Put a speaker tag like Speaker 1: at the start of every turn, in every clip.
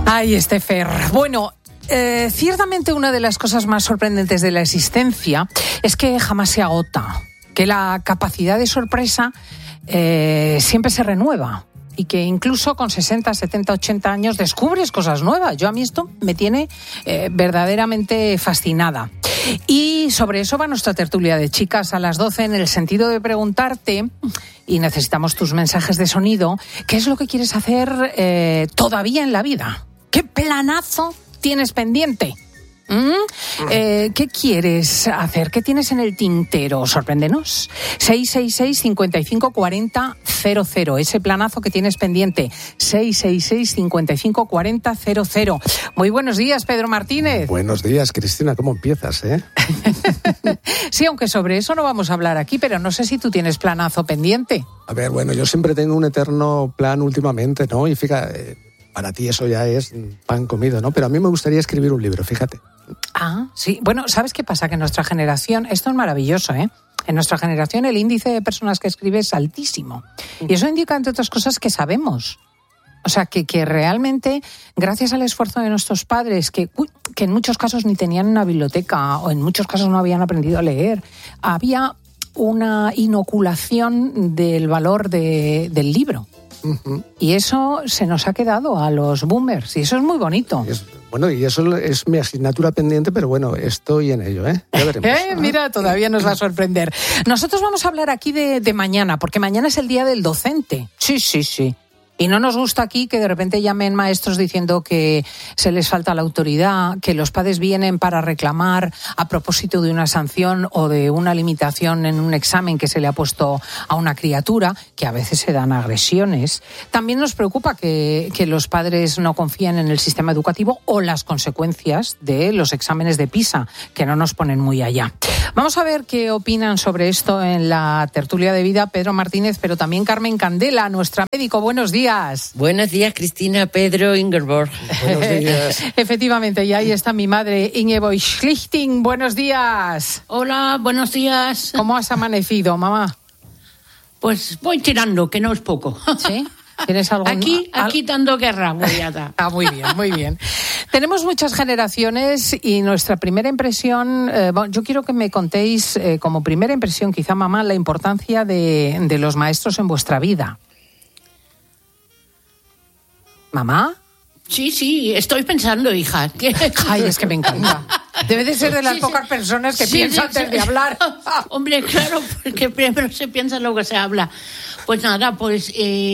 Speaker 1: Ay, Estefer. Bueno, ciertamente una de las cosas más sorprendentes de la existencia es que jamás se agota, que la capacidad de sorpresa siempre se renueva. Y que incluso con 60, 70, 80 años descubres cosas nuevas. A mí esto me tiene verdaderamente fascinada. Y sobre eso va nuestra tertulia de chicas a las 12 en el sentido de preguntarte, y necesitamos tus mensajes de sonido, ¿qué es lo que quieres hacer todavía en la vida? ¿Qué planazo tienes pendiente? ¿Qué quieres hacer? ¿Qué tienes en el tintero? Sorpréndenos. 666-5540-00. Ese planazo que tienes pendiente. 666-5540-00. Muy buenos días, Pedro Martínez.
Speaker 2: Buenos días, Cristina. ¿Cómo empiezas,
Speaker 1: Sí, aunque sobre eso no vamos a hablar aquí, pero no sé si tú tienes planazo pendiente.
Speaker 2: A ver, bueno, yo siempre tengo un eterno plan últimamente, ¿no? Y fíjate, para ti eso ya es pan comido, ¿no? Pero a mí me gustaría escribir un libro, fíjate.
Speaker 1: Ah, sí. Bueno, ¿sabes qué pasa? Que en nuestra generación, esto es maravilloso, En nuestra generación el índice de personas que escribe es altísimo. Y eso indica, entre otras cosas, que sabemos. O sea, que realmente, gracias al esfuerzo de nuestros padres, que en muchos casos ni tenían una biblioteca o en muchos casos no habían aprendido a leer, había una inoculación del valor del libro. Uh-huh. Y eso se nos ha quedado a los boomers, y eso es muy bonito.
Speaker 2: Bueno, y eso es mi asignatura pendiente, pero bueno, estoy en ello, Ya veremos.
Speaker 1: Mira, todavía nos va a sorprender. Nosotros vamos a hablar aquí de mañana, porque mañana es el día del docente. Sí. Y no nos gusta aquí que de repente llamen maestros diciendo que se les falta la autoridad, que los padres vienen para reclamar a propósito de una sanción o de una limitación en un examen que se le ha puesto a una criatura, que a veces se dan agresiones. También nos preocupa que los padres no confíen en el sistema educativo o las consecuencias de los exámenes de PISA, que no nos ponen muy allá. Vamos a ver qué opinan sobre esto en la tertulia de vida Pedro Martínez, pero también Carmen Candela, nuestra médico. Buenos días.
Speaker 3: Buenos días, Cristina, Pedro, Ingeborg.
Speaker 2: Buenos días.
Speaker 1: Efectivamente, y ahí está mi madre, Ingeborg Schlichting. Buenos días.
Speaker 4: Hola, buenos días.
Speaker 1: ¿Cómo has amanecido, mamá?
Speaker 4: Pues voy tirando, que no es poco.
Speaker 1: ¿Sí? ¿Tienes algo?
Speaker 4: Aquí dando guerra voy a dar.
Speaker 1: Muy bien, muy bien. Tenemos muchas generaciones y nuestra primera impresión, yo quiero que me contéis como primera impresión, quizá mamá, la importancia de los maestros en vuestra vida. ¿Mamá?
Speaker 4: Sí, estoy pensando, hija.
Speaker 1: Ay, es que me encanta. Debe de ser de las pocas personas que piensan antes de hablar.
Speaker 4: Hombre, claro, porque primero se piensa, luego se habla. Pues nada, pues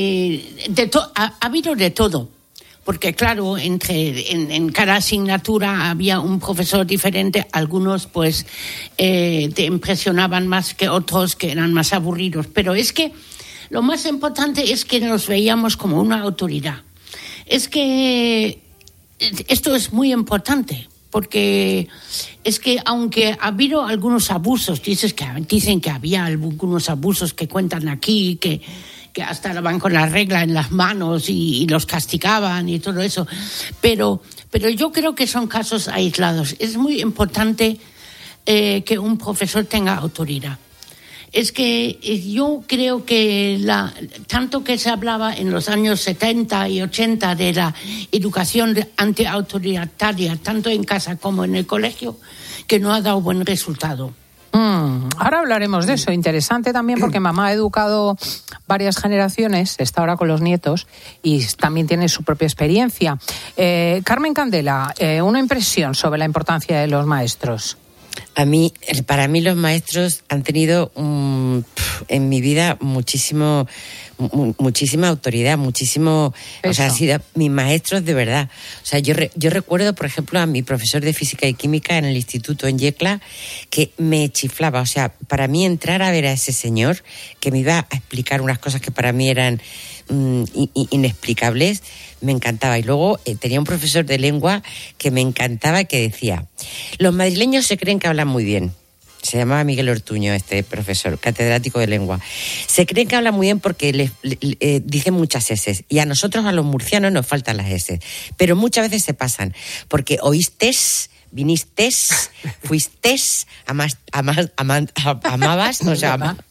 Speaker 4: ha habido de todo. Porque claro, en cada asignatura había un profesor diferente. Algunos pues te impresionaban más que otros, que eran más aburridos. Pero es que lo más importante es que nos veíamos como una autoridad. Es que esto es muy importante, porque es que aunque ha habido algunos abusos, dicen que había algunos abusos que cuentan aquí, que hasta van con la regla en las manos y los castigaban y todo eso, pero yo creo que son casos aislados. Es muy importante que un profesor tenga autoridad. Es que yo creo que tanto que se hablaba en los años 70 y 80 de la educación antiautoritaria, tanto en casa como en el colegio, que no ha dado buen resultado.
Speaker 1: Ahora hablaremos de eso. Interesante también porque mamá ha educado varias generaciones, está ahora con los nietos y también tiene su propia experiencia. Carmen Candela, una impresión sobre la importancia de los maestros.
Speaker 3: Para mí los maestros han tenido en mi vida muchísima autoridad, muchísimo, o sea, han sido mis maestros de verdad. O sea, yo recuerdo, por ejemplo, a mi profesor de física y química en el instituto en Yecla, que me chiflaba. O sea, para mí entrar a ver a ese señor que me iba a explicar unas cosas que para mí eran inexplicables, me encantaba. Y luego tenía un profesor de lengua que me encantaba, que decía: los madrileños se creen que hablan muy bien. Se llamaba Miguel Ortuño, este profesor, catedrático de lengua. Se creen que hablan muy bien porque dicen muchas eses. Y a nosotros, a los murcianos, nos faltan las eses. Pero muchas veces se pasan. Porque oístes, vinistes, fuistes, amabas, o sea,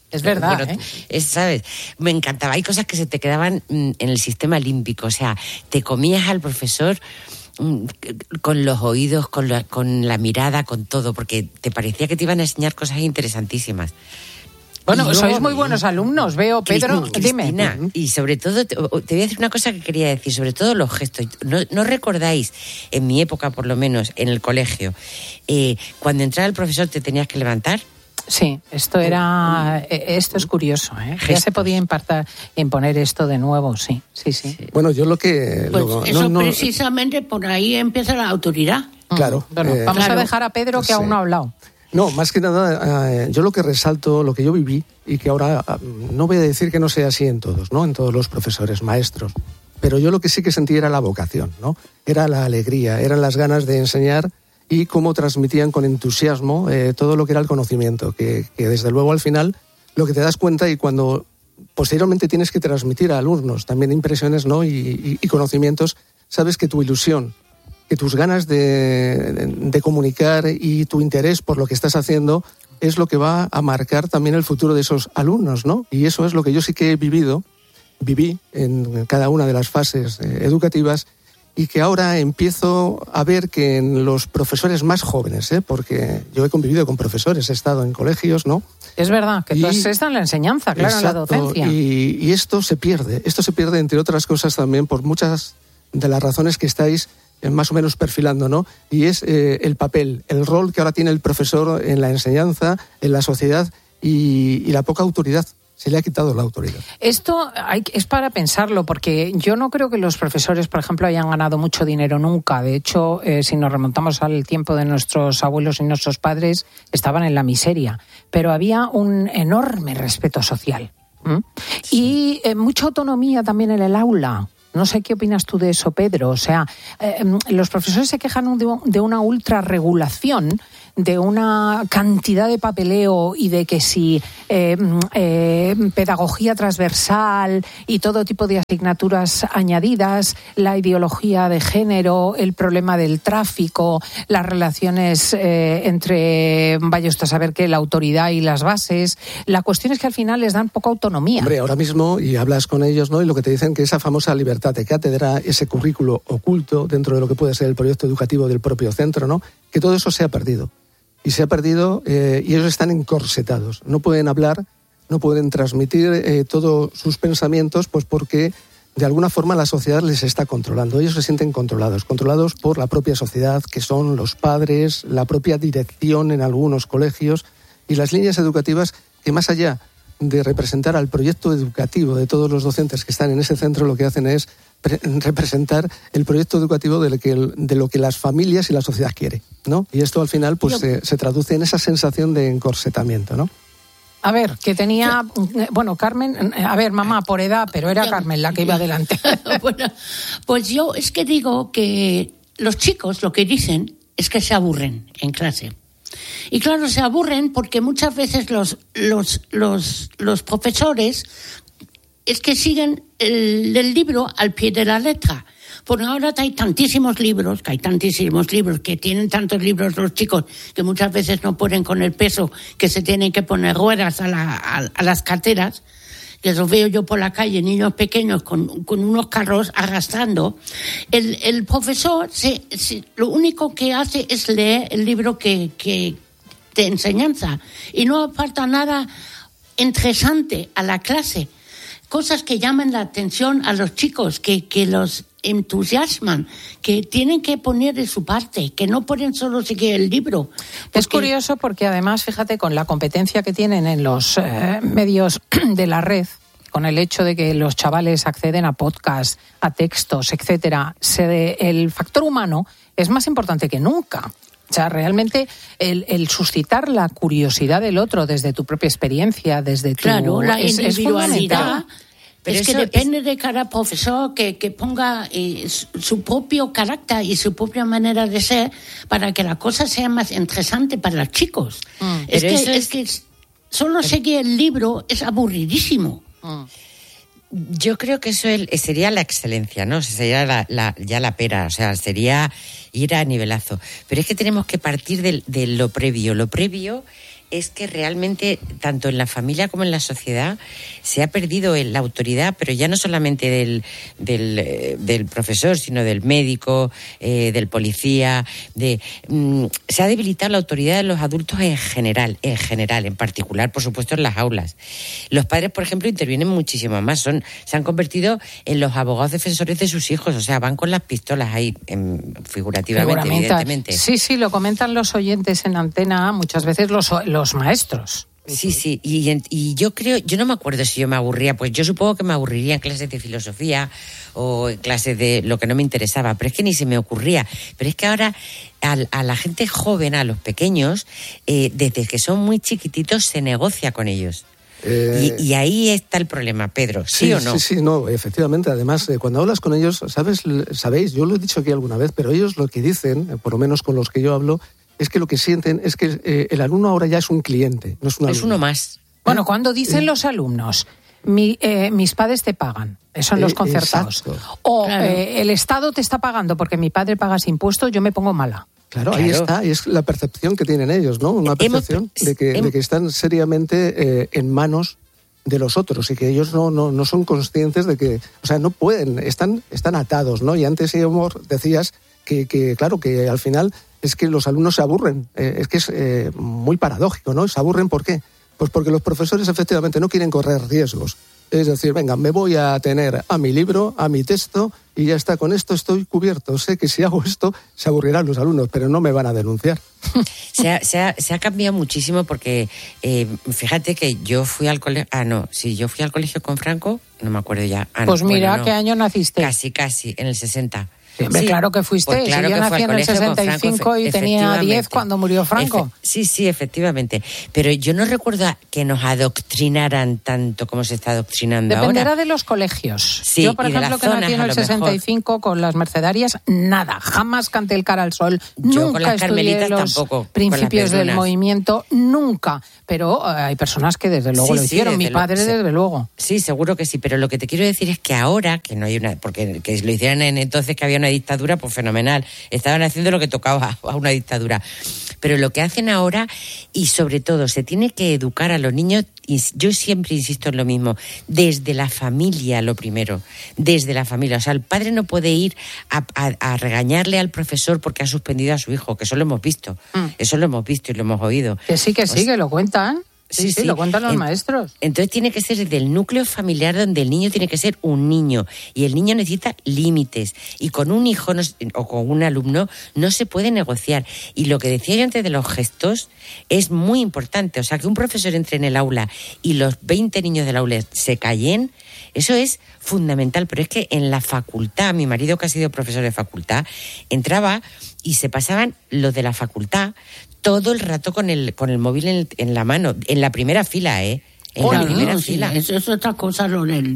Speaker 1: Es verdad,
Speaker 3: bueno, ¿sabes? Me encantaba. Hay cosas que se te quedaban en el sistema límbico. O sea, te comías al profesor con los oídos, con la mirada, con todo, porque te parecía que te iban a enseñar cosas interesantísimas.
Speaker 1: Bueno, sois muy buenos alumnos, veo, Pedro.
Speaker 3: Cristina,
Speaker 1: dime.
Speaker 3: Y sobre todo, te voy a decir una cosa que quería decir, sobre todo los gestos. ¿No recordáis, en mi época por lo menos, en el colegio, cuando entraba el profesor te tenías que levantar?
Speaker 1: Sí, esto es curioso, ¿eh? Ya se podía imponer esto de nuevo, sí.
Speaker 2: Bueno, yo lo que...
Speaker 4: precisamente por ahí empieza la autoridad.
Speaker 2: Claro.
Speaker 1: Bueno, vamos a dejar a Pedro, que aún no ha hablado.
Speaker 2: No, más que nada, yo lo que resalto, lo que yo viví, y que ahora no voy a decir que no sea así en todos, ¿no? En todos los profesores, maestros, pero yo lo que sí que sentí era la vocación, ¿no? Era la alegría, eran las ganas de enseñar y cómo transmitían con entusiasmo todo lo que era el conocimiento, que desde luego al final lo que te das cuenta y cuando posteriormente tienes que transmitir a alumnos también impresiones, ¿no? y conocimientos, sabes que tu ilusión, que tus ganas de comunicar y tu interés por lo que estás haciendo es lo que va a marcar también el futuro de esos alumnos, ¿no? Y eso es lo que yo sí que viví en cada una de las fases educativas y que ahora empiezo a ver que en los profesores más jóvenes, porque yo he convivido con profesores, he estado en colegios, ¿no?
Speaker 1: Es verdad, que tú has estado en la enseñanza, claro, exacto, en la docencia.
Speaker 2: Y esto se pierde, entre otras cosas también por muchas de las razones que estáis más o menos perfilando, ¿no? Y es el papel, el rol que ahora tiene el profesor en la enseñanza, en la sociedad y la poca autoridad. Se le ha quitado la autoridad.
Speaker 1: Esto es para pensarlo, porque yo no creo que los profesores, por ejemplo, hayan ganado mucho dinero nunca. De hecho, si nos remontamos al tiempo de nuestros abuelos y nuestros padres, estaban en la miseria. Pero había un enorme respeto social. Sí. Y mucha autonomía también en el aula. No sé qué opinas tú de eso, Pedro. O sea, los profesores se quejan de una ultrarregulación, de una cantidad de papeleo y de que si pedagogía transversal y todo tipo de asignaturas añadidas, la ideología de género, el problema del tráfico, las relaciones entre, vaya usted a saber qué, la autoridad y las bases. La cuestión es que al final les dan poca autonomía.
Speaker 2: Hombre, ahora mismo, y hablas con ellos, ¿no? Y lo que te dicen que esa famosa libertad de cátedra, ese currículo oculto dentro de lo que puede ser el proyecto educativo del propio centro, ¿no? Que todo eso se ha perdido. Y se ha perdido y ellos están encorsetados. No pueden hablar, no pueden transmitir todos sus pensamientos, pues porque de alguna forma la sociedad les está controlando. Ellos se sienten controlados por la propia sociedad, que son los padres, la propia dirección en algunos colegios y las líneas educativas que más allá de representar al proyecto educativo de todos los docentes que están en ese centro, lo que hacen es representar el proyecto educativo de lo que las familias y la sociedad quiere, ¿no? Y esto al final pues se traduce en esa sensación de encorsetamiento, ¿no?
Speaker 1: A ver, que tenía... Bueno, Carmen... A ver, mamá, por edad, pero era Carmen la que iba adelante.
Speaker 4: Bueno, pues yo es que digo que los chicos lo que dicen es que se aburren en clase. Y claro, se aburren porque muchas veces los profesores es que siguen el libro al pie de la letra. Porque ahora hay tantísimos libros, que tienen tantos libros los chicos, que muchas veces no pueden con el peso, que se tienen que poner ruedas a las carteras, que los veo yo por la calle, niños pequeños con unos carros arrastrando. El profesor lo único que hace es leer el libro que de enseñanza y no aporta nada interesante a la clase. Cosas que llaman la atención a los chicos, que los entusiasman, que tienen que poner de su parte, que no pueden solo seguir el libro.
Speaker 1: Es curioso porque además, fíjate, con la competencia que tienen en los medios de la red, con el hecho de que los chavales acceden a podcasts, a textos, etcétera, el factor humano es más importante que nunca. O sea, realmente el suscitar la curiosidad del otro desde tu propia experiencia, desde tu...
Speaker 4: Claro, la individualidad. Pero es que depende de cada profesor que ponga su propio carácter y su propia manera de ser para que la cosa sea más interesante para los chicos. Es que solo seguir el libro es aburridísimo.
Speaker 3: Yo creo que eso sería la excelencia, ¿no? Sería ya la pera, o sea, sería ir a nivelazo. Pero es que tenemos que partir de lo previo. Lo previo es que realmente, tanto en la familia como en la sociedad, se ha perdido la autoridad, pero ya no solamente del profesor, sino del médico, del policía. Se ha debilitado la autoridad de los adultos en general, en particular, por supuesto, en las aulas. Los padres, por ejemplo, intervienen muchísimo más. Se han convertido en los abogados defensores de sus hijos, o sea, van con las pistolas ahí, figurativamente, evidentemente.
Speaker 1: Sí, lo comentan los oyentes en antena, muchas veces los maestros.
Speaker 3: Sí, y yo no me acuerdo si yo me aburría, pues yo supongo que me aburriría en clases de filosofía o en clases de lo que no me interesaba, pero es que ni se me ocurría. Pero es que ahora a la gente joven, a los pequeños, desde que son muy chiquititos se negocia con ellos. Y ahí está el problema, Pedro, ¿sí o no?
Speaker 2: Sí, no, efectivamente. Además, cuando hablas con ellos, sabéis, yo lo he dicho aquí alguna vez, pero ellos lo que dicen, por lo menos con los que yo hablo, es que lo que sienten es que el alumno ahora ya es un cliente, no es un alumno.
Speaker 3: Es uno más.
Speaker 1: Bueno, cuando dicen los alumnos, mis padres te pagan, son los concertados. O claro. El Estado te está pagando porque mi padre paga ese impuesto, yo me pongo mala.
Speaker 2: Claro, ahí está, y es la percepción que tienen ellos, ¿no? Una percepción de que están seriamente en manos de los otros y que ellos no son conscientes de que, o sea, no pueden, están atados, ¿no? Y antes, Amor, decías que claro, que al final es que los alumnos se aburren, es que es muy paradójico, ¿no? Se aburren, ¿por qué? Pues porque los profesores efectivamente no quieren correr riesgos. Es decir, venga, me voy a tener a mi libro, a mi texto, y ya está, con esto estoy cubierto. Sé que si hago esto se aburrirán los alumnos, pero no me van a denunciar.
Speaker 3: Se ha cambiado muchísimo porque, fíjate que yo fui al colegio... yo fui al colegio con Franco, no me acuerdo ya.
Speaker 1: Pues mira, ¿qué año naciste?
Speaker 3: Casi, en el 60.
Speaker 1: Sí, claro que fuiste.
Speaker 3: Pues claro,
Speaker 1: yo nací en el 65 Franco, y tenía 10 cuando murió Franco.
Speaker 3: Sí, efectivamente. Pero yo no recuerdo que nos adoctrinaran tanto como se está adoctrinando ahora.
Speaker 1: Dependerá de los colegios.
Speaker 3: Sí,
Speaker 1: yo, por ejemplo, que nací en el 65 con las mercedarias, nada. Jamás canté el cara al sol.
Speaker 3: Yo
Speaker 1: nunca
Speaker 3: con las
Speaker 1: estudié los
Speaker 3: tampoco,
Speaker 1: principios del movimiento. Nunca. Pero hay personas que desde luego lo hicieron. Mi padre desde luego.
Speaker 3: Sí, seguro que sí. Pero lo que te quiero decir es que ahora, que no hay una... Porque que lo hicieran entonces que había una dictadura, pues fenomenal. Estaban haciendo lo que tocaba a una dictadura. Pero lo que hacen ahora, y sobre todo, se tiene que educar a los niños, y yo siempre insisto en lo mismo, desde la familia lo primero, desde la familia. O sea, el padre no puede ir a regañarle al profesor porque ha suspendido a su hijo, que eso lo hemos visto. Eso lo hemos visto y lo hemos oído.
Speaker 1: Que sí, que lo cuentan. Sí, lo cuentan los maestros.
Speaker 3: Entonces tiene que ser desde el núcleo familiar donde el niño tiene que ser un niño y el niño necesita límites y con un hijo o con un alumno no se puede negociar. Y lo que decía yo antes de los gestos es muy importante. O sea, que un profesor entre en el aula y los 20 niños del aula se callen, eso es fundamental. Pero es que en la facultad, mi marido que ha sido profesor de facultad, entraba y se pasaban los de la facultad todo el rato con el móvil en la mano, en la primera fila, En la primera fila.
Speaker 4: Eso es otra cosa,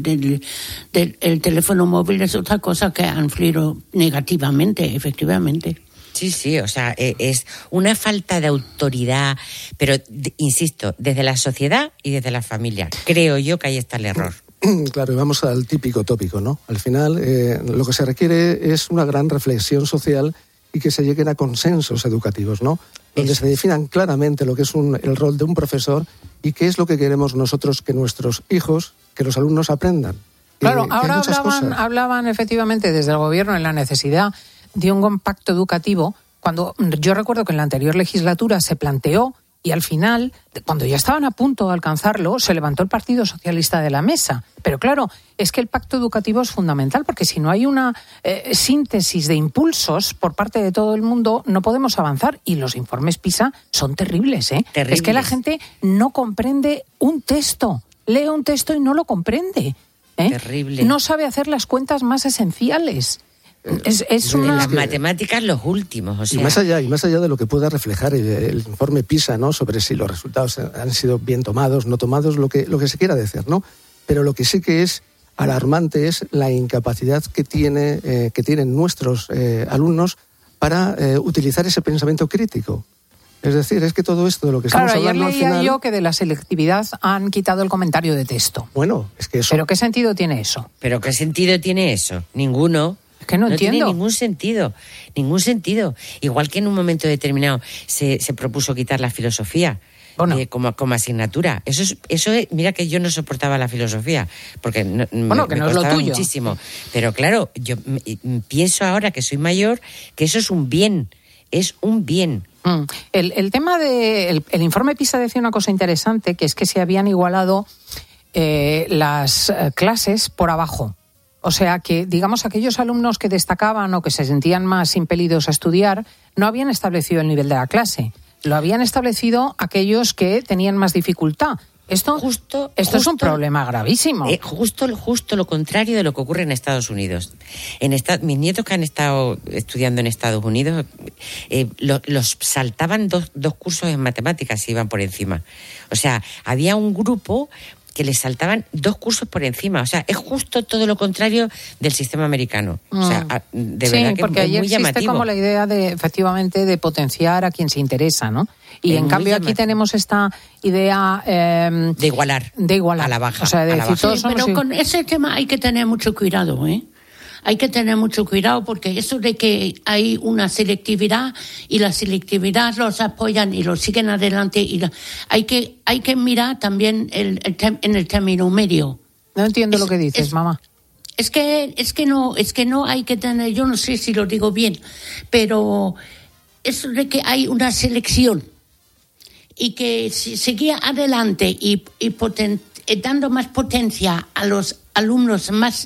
Speaker 4: el teléfono móvil es otra cosa que ha influido negativamente, efectivamente.
Speaker 3: Sí, o sea, es una falta de autoridad, pero, insisto, desde la sociedad y desde la familia. Creo yo que ahí está el error.
Speaker 2: Claro, y vamos al típico tópico, ¿no? Al final, lo que se requiere es una gran reflexión social y que se lleguen a consensos educativos, ¿no? Donde se definan claramente lo que es el rol de un profesor y qué es lo que queremos nosotros que nuestros hijos, que los alumnos aprendan.
Speaker 1: Claro, ahora hablaban efectivamente desde el gobierno en la necesidad de un pacto educativo, cuando yo recuerdo que en la anterior legislatura se planteó y al final, cuando ya estaban a punto de alcanzarlo, se levantó el Partido Socialista de la mesa. Pero claro, es que el pacto educativo es fundamental, porque si no hay una síntesis de impulsos por parte de todo el mundo, no podemos avanzar. Y los informes PISA son terribles, ¿eh?
Speaker 3: Terribles.
Speaker 1: Es que la gente no comprende un texto. Lee un texto y no lo comprende.
Speaker 3: Terrible.
Speaker 1: No sabe hacer las cuentas más esenciales.
Speaker 3: Las matemáticas los últimos, o sea.
Speaker 2: Y más allá de lo que pueda reflejar el informe PISA, ¿no? Sobre si los resultados han sido bien tomados, no tomados, lo que se quiera decir, ¿no? Pero lo que sí que es alarmante es la incapacidad que tienen nuestros alumnos para utilizar ese pensamiento crítico. Es decir, es que todo esto de lo que estamos hablando al final...
Speaker 1: Ayer leía yo que de la selectividad han quitado el comentario de texto.
Speaker 2: Bueno, es que eso...
Speaker 1: ¿Pero qué sentido tiene eso?
Speaker 3: Ninguno.
Speaker 1: Es que no entiendo.
Speaker 3: Tiene ningún sentido. Igual que en un momento determinado se propuso quitar la filosofía. como asignatura. Eso es, mira que yo no soportaba la filosofía, porque me
Speaker 1: no es lo tuyo.
Speaker 3: Muchísimo. Pero claro, yo pienso ahora que soy mayor que eso es un bien. Es un bien.
Speaker 1: El tema el informe PISA decía una cosa interesante, que es que se habían igualado las clases por abajo. O sea que, digamos, aquellos alumnos que destacaban o que se sentían más impelidos a estudiar no habían establecido el nivel de la clase. Lo habían establecido aquellos que tenían más dificultad. Esto es un problema gravísimo.
Speaker 3: Justo lo contrario de lo que ocurre en Estados Unidos. Mis nietos que han estado estudiando en Estados Unidos los saltaban dos cursos en matemáticas y iban por encima. O sea, había un grupo que les saltaban 2 cursos por encima. O sea, es justo todo lo contrario del sistema americano. O sea, de verdad que
Speaker 1: porque
Speaker 3: es muy llamativo.
Speaker 1: Existe como la idea efectivamente, de potenciar a quien se interesa, ¿no? Y en cambio aquí tenemos esta idea
Speaker 3: de igualar a la baja.
Speaker 1: O sea, de decir, todos
Speaker 4: pero con ese tema hay que tener mucho cuidado, ¿eh? Hay que tener mucho cuidado porque eso de que hay una selectividad y la selectividad los apoyan y los siguen adelante hay que mirar también en el término medio.
Speaker 1: No entiendo lo que dices, mamá.
Speaker 4: Es que no hay que tener, yo no sé si lo digo bien, pero eso de que hay una selección y que seguía adelante y dando más potencia a los alumnos más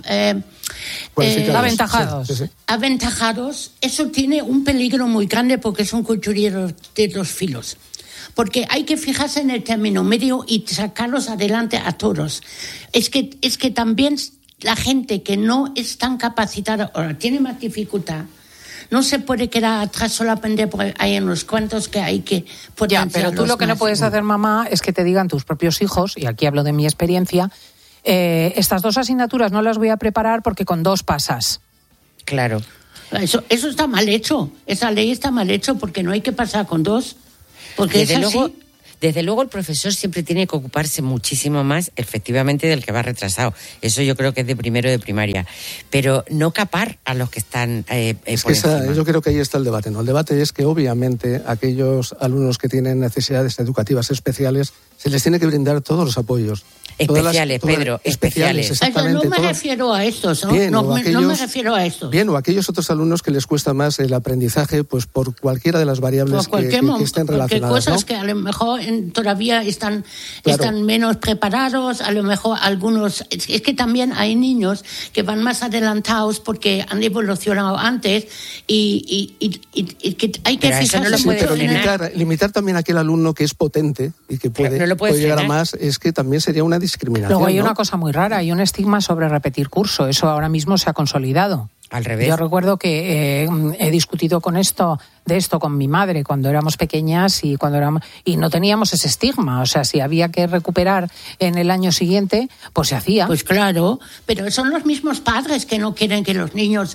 Speaker 1: aventajados.
Speaker 2: Sí.
Speaker 4: Aventajados, eso tiene un peligro muy grande porque son cuchilleros de dos filos. Porque hay que fijarse en el término medio y sacarlos adelante a todos. Es que también la gente que no es tan capacitada o tiene más dificultad, no se puede quedar atrás solamente porque hay unos cuantos que hay que potenciarlos.
Speaker 1: Pero tú lo que no puedes hacer, mamá, es que te digan tus propios hijos, y aquí hablo de mi experiencia, estas 2 asignaturas no las voy a preparar porque con 2 pasas.
Speaker 3: Claro.
Speaker 4: Eso está mal hecho. Esa ley está mal hecho porque no hay que pasar con 2. Porque
Speaker 3: Desde luego el profesor siempre tiene que ocuparse muchísimo más, efectivamente, del que va retrasado. Eso yo creo que es de primero de primaria. Pero no capar a los que están por encima.
Speaker 2: Yo creo que ahí está el debate, ¿no? El debate es que obviamente aquellos alumnos que tienen necesidades educativas especiales se les tiene que brindar todos los apoyos.
Speaker 3: Especiales, Pedro, especiales.
Speaker 4: No me refiero a estos, ¿no? No me refiero a estos.
Speaker 2: Bien, o aquellos otros alumnos que les cuesta más el aprendizaje, pues por cualquiera de las variables que estén relacionadas.
Speaker 4: Cosas,
Speaker 2: ¿no?
Speaker 4: Que a lo mejor todavía están menos preparados, a lo mejor algunos... Es que también hay niños que van más adelantados porque han evolucionado antes y que hay que fijarse...
Speaker 2: Pero limitar también a aquel alumno que es potente y que puede llegar a más, es que también sería una discriminación.
Speaker 1: Luego hay una cosa muy rara, hay un estigma sobre repetir curso, eso ahora mismo se ha consolidado.
Speaker 3: Al revés.
Speaker 1: Yo recuerdo que he discutido de esto con mi madre cuando éramos pequeñas y no teníamos ese estigma. O sea, si había que recuperar en el año siguiente, pues se hacía.
Speaker 4: Pues claro, pero son los mismos padres que no quieren que los niños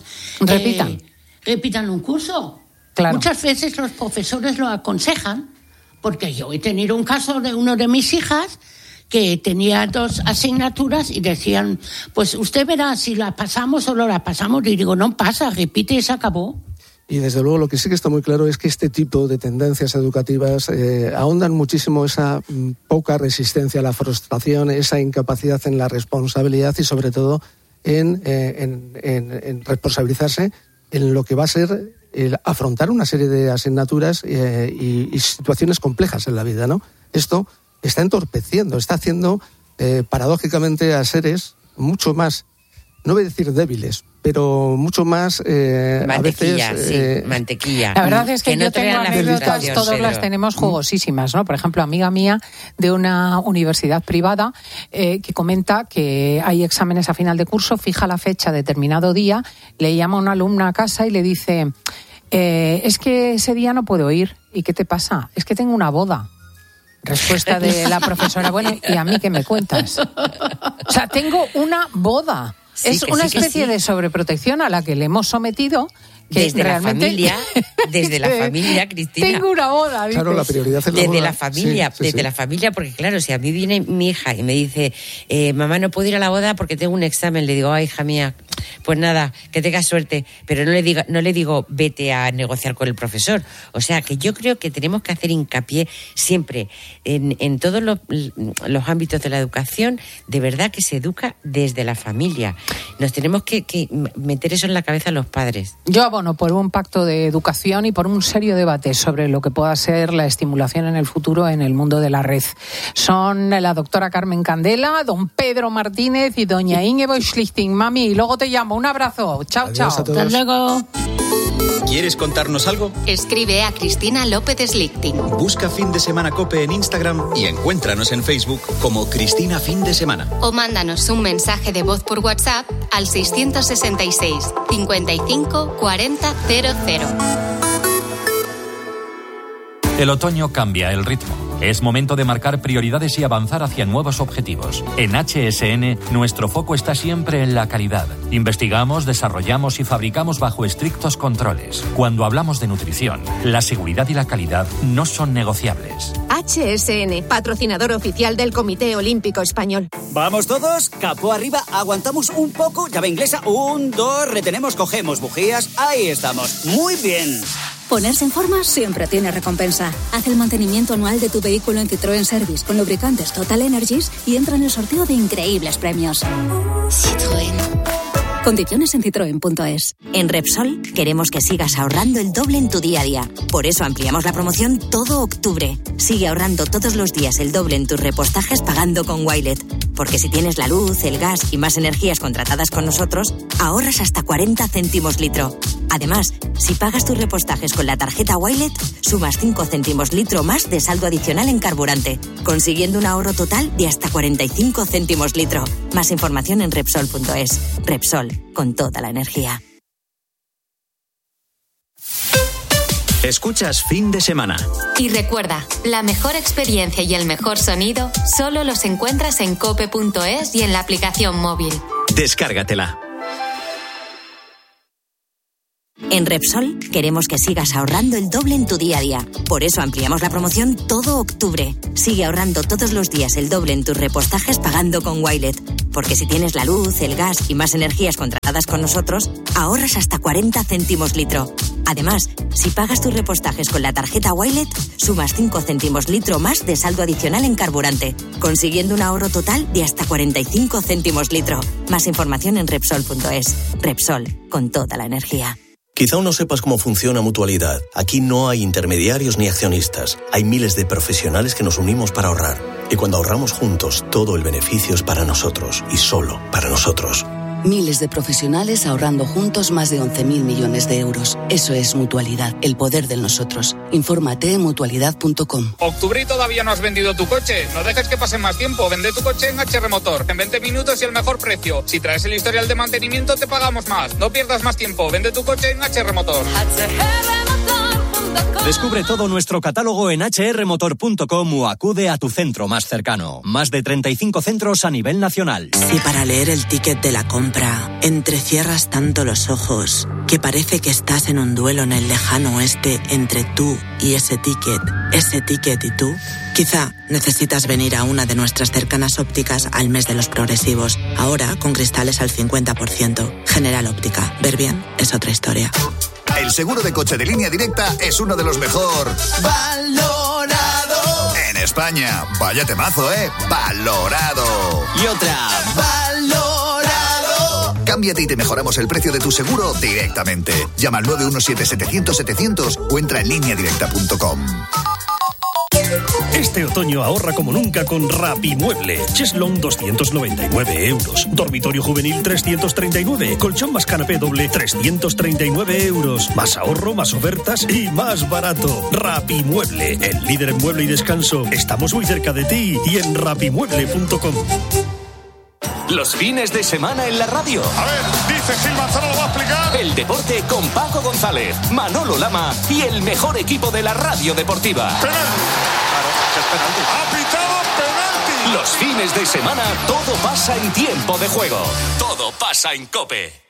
Speaker 4: repitan un curso.
Speaker 1: Claro.
Speaker 4: Muchas veces los profesores lo aconsejan, porque yo he tenido un caso de uno de mis hijas que tenía 2 asignaturas y decían, pues usted verá si la pasamos o no la pasamos. Y digo, no pasa, repite y se acabó.
Speaker 2: Y desde luego lo que sí que está muy claro es que este tipo de tendencias educativas ahondan muchísimo esa poca resistencia a la frustración, esa incapacidad en la responsabilidad y sobre todo en responsabilizarse en lo que va a ser afrontar una serie de asignaturas y situaciones complejas en la vida, ¿no? Esto está entorpeciendo, está haciendo paradójicamente a seres mucho más, no voy a decir débiles, pero mucho más
Speaker 3: mantequilla,
Speaker 2: a veces...
Speaker 3: mantequilla.
Speaker 1: La verdad es que
Speaker 3: no
Speaker 1: yo tengo anécdotas, todas las tenemos jugosísimas, ¿no? Por ejemplo, amiga mía de una universidad privada que comenta que hay exámenes a final de curso, fija la fecha, determinado día, le llama a una alumna a casa y le dice, es que ese día no puedo ir. ¿Y qué te pasa? Es que tengo una boda. Respuesta de la profesora, bueno, ¿y a mí qué me cuentas? O sea, tengo una boda. Sí, es una especie de sobreprotección a la que le hemos sometido
Speaker 3: Desde la familia, Cristina.
Speaker 1: Tengo una boda, dices.
Speaker 2: Claro, la prioridad es la
Speaker 3: desde
Speaker 2: boda.
Speaker 3: la familia, la familia, porque claro, si a mí viene mi hija y me dice, mamá, no puedo ir a la boda porque tengo un examen, le digo, ay, hija mía, pues nada, que tengas suerte, pero no le digo, vete a negociar con el profesor. O sea, que yo creo que tenemos que hacer hincapié siempre en todos los ámbitos de la educación, de verdad que se educa desde la familia. Nos tenemos que meter eso en la cabeza a los padres.
Speaker 1: Yo abono por un pacto de educación y por un serio debate sobre lo que pueda ser la estimulación en el futuro en el mundo de la red. Son la doctora Carmen Candela, don Pedro Martínez y doña Ingeborg Schlichting. Mami, y luego te llamo. Un abrazo. Chao,
Speaker 2: Adiós
Speaker 1: chao.
Speaker 2: a todos.
Speaker 4: Hasta luego.
Speaker 5: ¿Quieres contarnos algo?
Speaker 6: Escribe a Cristina López Schlichting.
Speaker 5: Busca Fin de Semana COPE en Instagram y encuéntranos en Facebook como Cristina Fin de Semana.
Speaker 6: O mándanos un mensaje de voz por WhatsApp al 666 55 40 00.
Speaker 7: El otoño cambia el ritmo. Es momento de marcar prioridades y avanzar hacia nuevos objetivos. En HSN, nuestro foco está siempre en la calidad. Investigamos, desarrollamos y fabricamos bajo estrictos controles. Cuando hablamos de nutrición, la seguridad y la calidad no son negociables.
Speaker 8: HSN, patrocinador oficial del Comité Olímpico Español.
Speaker 9: Vamos todos, capó arriba, aguantamos un poco, llave inglesa, 1, 2, retenemos, cogemos bujías, ahí estamos, muy bien.
Speaker 10: Ponerse en forma siempre tiene recompensa. Haz el mantenimiento anual de tu vehículo en Citroën Service con lubricantes Total Energies y entra en el sorteo de increíbles premios.
Speaker 6: Citroën.
Speaker 10: Condiciones en citroen.es.
Speaker 8: En Repsol queremos que sigas ahorrando el doble en tu día a día. Por eso ampliamos la promoción todo octubre. Sigue ahorrando todos los días el doble en tus repostajes pagando con Wilet. Porque si tienes la luz, el gas y más energías contratadas con nosotros, ahorras hasta 40 céntimos litro. Además, si pagas tus repostajes con la tarjeta Wilet, sumas 5 céntimos litro más de saldo adicional en carburante, consiguiendo un ahorro total de hasta 45 céntimos litro. Más información en Repsol.es. Repsol, con toda la energía.
Speaker 5: Escuchas Fin de Semana.
Speaker 6: Y recuerda, la mejor experiencia y el mejor sonido solo los encuentras en cope.es y en la aplicación móvil.
Speaker 5: Descárgatela.
Speaker 8: En Repsol queremos que sigas ahorrando el doble en tu día a día. Por eso ampliamos la promoción todo octubre. Sigue ahorrando todos los días el doble en tus repostajes pagando con Wilet. Porque si tienes la luz, el gas y más energías contratadas con nosotros, ahorras hasta 40 céntimos litro. Además, si pagas tus repostajes con la tarjeta Wilet, sumas 5 céntimos litro más de saldo adicional en carburante, consiguiendo un ahorro total de hasta 45 céntimos litro. Más información en Repsol.es. Repsol, con toda la energía.
Speaker 11: Quizá aún no sepas cómo funciona Mutualidad. Aquí no hay intermediarios ni accionistas. Hay miles de profesionales que nos unimos para ahorrar. Y cuando ahorramos juntos, todo el beneficio es para nosotros y solo para nosotros.
Speaker 12: Miles de profesionales ahorrando juntos más de 11.000 millones de euros. Eso es Mutualidad, el poder de nosotros. Infórmate en mutualidad.com.
Speaker 13: Octubre y todavía no has vendido tu coche. No dejes que pase más tiempo. Vende tu coche en HR Motor. En 20 minutos y el mejor precio. Si traes el historial de mantenimiento, te pagamos más. No pierdas más tiempo. Vende tu coche en HR Motor.
Speaker 14: Descubre todo nuestro catálogo en hrmotor.com o acude a tu centro más cercano. Más de 35 centros a nivel nacional.
Speaker 15: Si para leer el ticket de la compra entrecierras tanto los ojos que parece que estás en un duelo en el lejano oeste entre tú y ese ticket y tú, quizá necesitas venir a una de nuestras cercanas ópticas al mes de los progresivos. Ahora con cristales al 50%. General Óptica. Ver bien es otra historia.
Speaker 16: El seguro de coche de Línea Directa es uno de los mejor valorado en España. Vaya temazo, valorado.
Speaker 9: Y otra,
Speaker 16: valorado. Cámbiate y te mejoramos el precio de tu seguro directamente. Llama al 917-700-700 o entra en lineadirecta.com.
Speaker 17: Este otoño ahorra como nunca con Rapimueble. Cheslón 299 euros. Dormitorio juvenil 339. Colchón más canapé doble 339 euros. Más ahorro, más ofertas y más barato. Rapimueble, el líder en mueble y descanso. Estamos muy cerca de ti y en rapimueble.com.
Speaker 18: Los fines de semana en la radio.
Speaker 19: A ver, dice Gil Manzano, lo va a explicar.
Speaker 18: El deporte con Paco González, Manolo Lama y el mejor equipo de la radio deportiva.
Speaker 19: Penalti. Claro, es penalti. Ha pitado penalti.
Speaker 18: Los fines de semana todo pasa en tiempo de juego. Todo pasa en COPE.